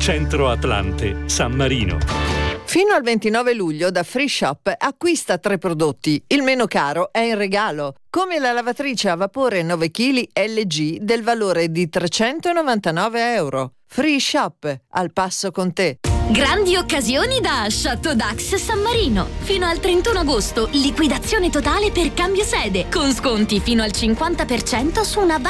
Centro Atlante, San Marino. Fino al 29 luglio da Free Shop acquista 3 prodotti. Il meno caro è in regalo, come la lavatrice a vapore 9 kg LG del valore di €399. Free Shop, al passo con te. Grandi occasioni da Chateau Dax San Marino. Fino al 31 agosto, liquidazione totale per cambio sede, con sconti fino al 50% su una